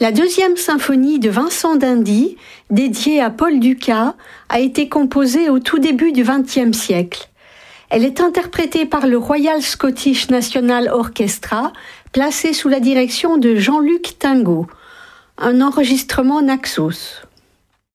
La deuxième symphonie de Vincent d'Indy, dédiée à Paul Dukas, a été composée au tout début du XXe siècle. Elle est interprétée par le Royal Scottish National Orchestra, placé sous la direction de Jean-Luc Tingot. Un enregistrement Naxos.